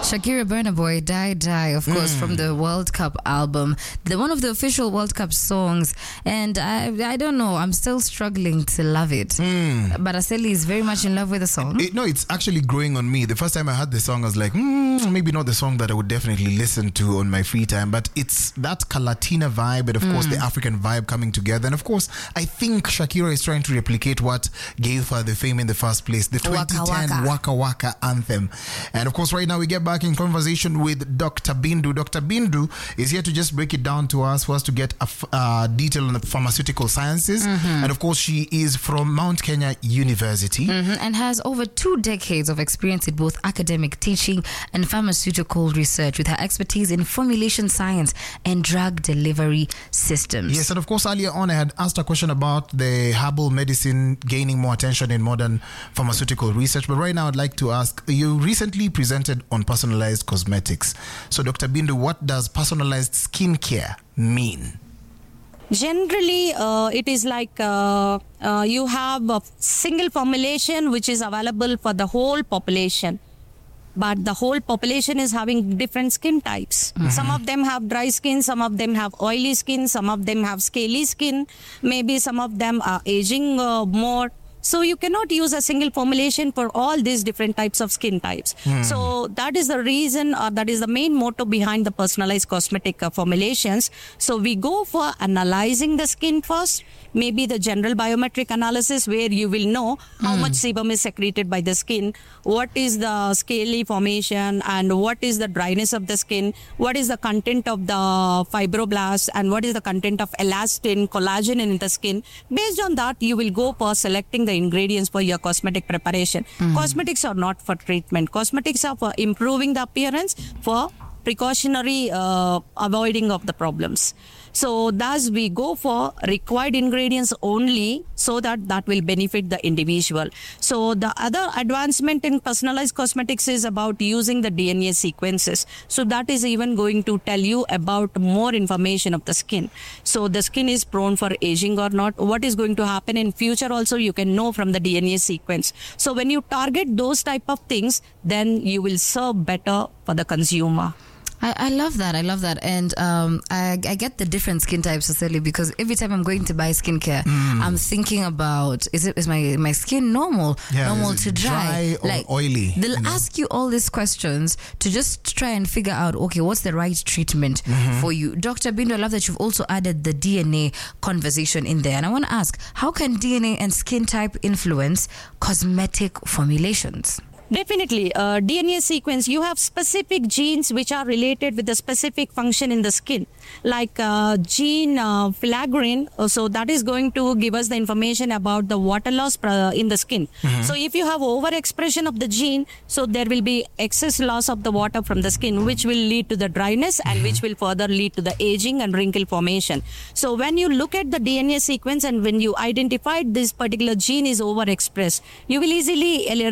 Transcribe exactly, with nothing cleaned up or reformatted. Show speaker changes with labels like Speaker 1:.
Speaker 1: Shakira Burna Boy, Die Die, of course, mm. from the World Cup album, the one of the official World Cup songs. And I I don't know, I'm still struggling to love it. Mm. But Aseli is very much in love with the song.
Speaker 2: It, no, it's actually growing on me. The first time I heard the song, I was like, mm, maybe not the song that I would definitely listen to on my free time, but it's that Latina vibe and, of mm. course, the African vibe coming together. And, of course, I think Shakira is trying to replicate what gave her the fame in the first place, the twenty ten Waka Waka, Waka, Waka anthem. And, of course, right now we get back in conversation with Doctor Bindu. Doctor Bindu is here to just break it down to us, for us to get a f- uh, detail on the pharmaceutical sciences. Mm-hmm. And, of course, she is from Mount Kenya University.
Speaker 1: Mm-hmm. And has over two decades of experience in both academic teaching and pharmaceutical research, with her expertise in formulation science and drug delivery systems.
Speaker 2: Yes, and of course, earlier on, I had asked a question about the herbal medicine gaining more attention in modern pharmaceutical research. But right now, I'd like to ask, you recently presented on personalized cosmetics. So, Doctor Bindu, what does personalized skincare mean?
Speaker 3: Generally, uh, it is like uh, uh, you have a single formulation which is available for the whole population. But the whole population is having different skin types. Mm-hmm. Some of them have dry skin, some of them have oily skin, some of them have scaly skin. Maybe some of them are aging uh, more. So you cannot use a single formulation for all these different types of skin types. Mm. So that is the reason, or that is the main motto behind the personalized cosmetic uh, formulations. So we go for analyzing the skin first, maybe the general biometric analysis where you will know how mm. much sebum is secreted by the skin, what is the scaly formation and what is the dryness of the skin, what is the content of the fibroblasts and what is the content of elastin, collagen in the skin. Based on that, you will go for selecting the ingredients for your cosmetic preparation. Mm. Cosmetics are not for treatment. Cosmetics are for improving the appearance, for precautionary uh, avoiding of the problems. So thus we go for required ingredients only, so that that will benefit the individual. So the other advancement in personalized cosmetics is about using the D N A sequences. So that is even going to tell you about more information of the skin. So the skin is prone for aging or not. What is going to happen in future also you can know from the D N A sequence. So when you target those type of things, then you will serve better for the consumer.
Speaker 1: I, I love that. I love that. And um, I, I get the different skin types, Aseli, because every time I'm going to buy skincare, mm. I'm thinking about, is it is my, my skin normal?
Speaker 2: Yeah,
Speaker 1: normal to dry?
Speaker 2: dry or
Speaker 1: like,
Speaker 2: oily?
Speaker 1: They'll
Speaker 2: you know?
Speaker 1: ask you all these questions to just try and figure out, okay, what's the right treatment mm-hmm. for you? Doctor Bindu, I love that you've also added the D N A conversation in there. And I want to ask, how can D N A and skin type influence cosmetic formulations?
Speaker 3: Definitely. Uh, D N A sequence, you have specific genes which are related with a specific function in the skin. Like uh, gene uh, filaggrin, so that is going to give us the information about the water loss uh, in the skin. Mm-hmm. So if you have overexpression of the gene, so there will be excess loss of the water from the skin, which will lead to the dryness and mm-hmm. which will further lead to the aging and wrinkle formation. So when you look at the D N A sequence and when you identified this particular gene is overexpressed, you will easily